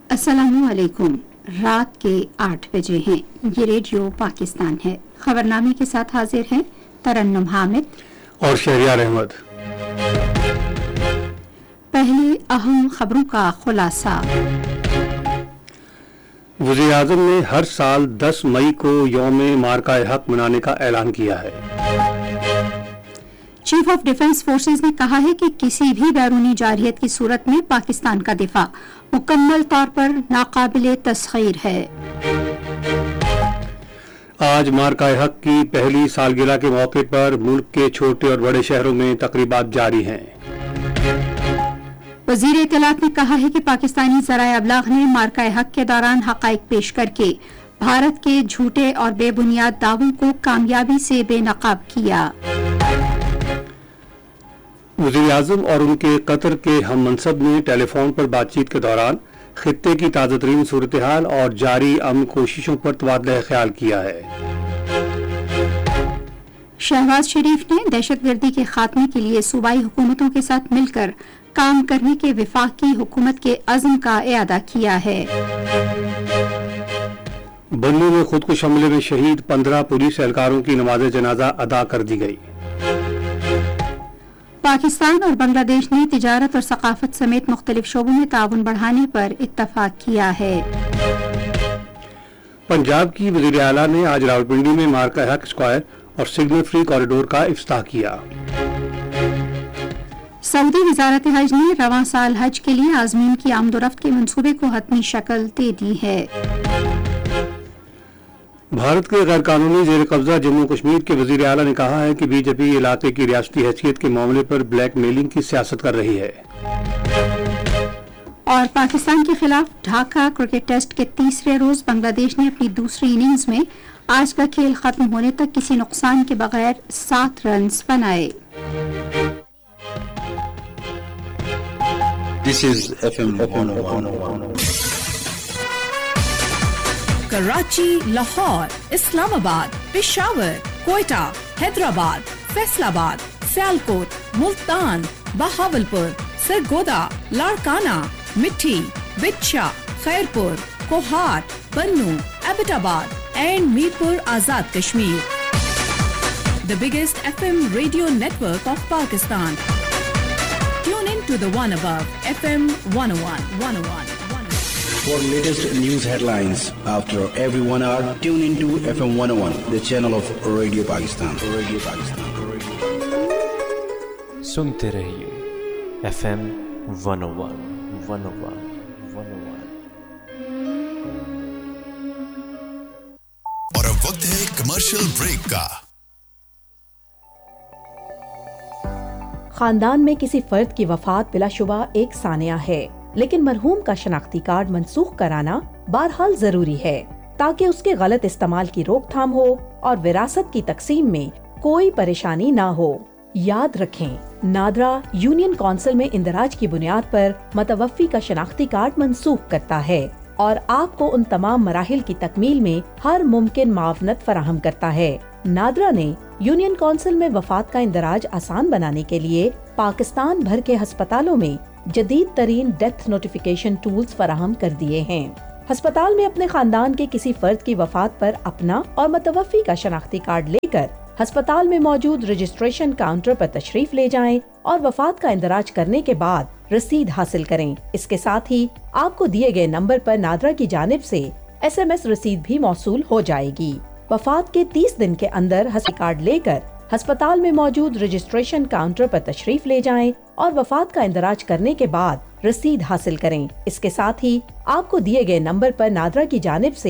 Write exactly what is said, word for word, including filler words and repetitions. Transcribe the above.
अस्सलामु अलैकुम। रात के आठ बजे हैं। ये रेडियो पाकिस्तान है। खबरनामे के साथ हाजिर हैं तरन्नुम हामिद और शहरियार अहमद। पहले अहम खबरों का खुलासा। वज़ीर आज़म ने हर साल दस मई को यौम मार्का हक मनाने का ऐलान किया है। चीफ ऑफ डिफेंस फोर्सेज ने कहा है कि किसी भी बैरूनी जारियत की सूरत में पाकिस्तान का दिफा मुकम्मल तौर पर नाकाबिले तस्खीर है। आज मार्का हक की पहली सालगिरह के मौके पर मुल्क के छोटे और बड़े शहरों में तकरीबात जारी हैं। वजीर इत्तलात ने कहा है कि पाकिस्तानी ज़राए अबलाग ने मार्का हक के दौरान हक़ाइक़ पेश करके भारत के झूठे और बेबुनियाद दावों को कामयाबी से बेनकाब किया। वज़ीर आज़म और उनके कतर के हम मनसब ने टेलीफोन पर बातचीत के दौरान खित्ते की ताज़ा तरीन सूरत हाल और जारी अमन कोशिशों पर तबादला ख्याल किया है। शहबाज शरीफ ने दहशतगर्दी के खात्मे के लिए सूबाई हुकूमतों के साथ मिलकर काम करने के वफाकी हुकूमत के अज़्म का इयादा किया है। बन्नू में खुदकुश हमले में शहीद पंद्रह पुलिस एहलकारों की नमाज जनाजा अदा कर दी गई। पाकिस्तान और बांग्लादेश ने तिजारत और सकाफत समेत मुख्तलिफ शोबों में ताउन बढ़ाने पर इत्तफाक किया है। पंजाब की वज़ीर आला ने आज रावलपिंडी में मार्का हक स्क्वायर और सिग्नल फ्री कॉरिडोर का इफ्तिताह किया। सऊदी वज़ारत हज ने रवां साल हज के लिए आज़मीन की आमदोरफ्त के मंसूबे को हतमी शक्ल दे दी है। भारत के गैर कानूनी जेर कब्जा जम्मू कश्मीर के वज़ीर आला ने कहा है कि बीजेपी इलाके की रियासती हैसियत के मामले पर ब्लैक मेलिंग की सियासत कर रही है। और पाकिस्तान के खिलाफ ढाका क्रिकेट टेस्ट के तीसरे रोज बांग्लादेश ने अपनी दूसरी इनिंग्स में आज का खेल खत्म होने तक किसी नुकसान के बगैर सात रन बनाए। This is F M one oh one. Karachi, Lahore, Islamabad, Peshawar, Quetta, Hyderabad, Faisalabad, Sialkot, Multan, Bahawalpur, Sargodha, Larkana, मिठी, बिच्छा, खैरपुर, कोहाट, बन्नू, Abbottabad and Mirpur Azad Kashmir. The biggest F M radio network of Pakistan. Tune in to the one above F M one oh one, one oh one. For latest news headlines after every one hour, tune into F M one oh one, the channel of Radio Pakistan. Radio Pakistan. सुनते रहिए F M one oh one, one oh one, one oh one. और अब वक्त है commercial break का। खानदान में किसी फर्द की वफात बिलाशुबा एक सानिया है, लेकिन मरहूम का शनाख्ती कार्ड मंसूख कराना बहरहाल जरूरी है ताकि उसके गलत इस्तेमाल की रोकथाम हो और विरासत की तकसीम में कोई परेशानी ना हो। याद रखें, नादरा यूनियन काउंसिल में इंदराज की बुनियाद पर मतवफ़ी का शनाख्ती कार्ड मंसूख करता है और आपको उन तमाम मराहिल की तकमील में हर मुमकिन मावनत फराहम करता है। नादरा ने यूनियन काउंसिल में वफात का इंदराज आसान बनाने के लिए पाकिस्तान भर के अस्पतालों में जदीद तरीन डेथ नोटिफिकेशन टूल्स फराहम कर दिए हैं। अस्पताल में अपने खानदान के किसी फर्द की वफात पर अपना और मतवफ़ी का शनाख्ती कार्ड लेकर अस्पताल में मौजूद रजिस्ट्रेशन काउंटर पर तशरीफ ले जाएं और वफात का इंदराज करने के बाद रसीद हासिल करें। इसके साथ ही आपको दिए गए नंबर पर नादरा की जानिब से एस एम एस रसीद भी मौसूल हो जाएगी। वफात के तीस दिन के अंदर हस्ती कार्ड लेकर अस्पताल में मौजूद रजिस्ट्रेशन काउंटर पर तशरीफ ले जाएं और वफात का इंदराज करने के बाद रसीद हासिल करें। इसके साथ ही आपको दिए गए नंबर पर नादरा की जानिब से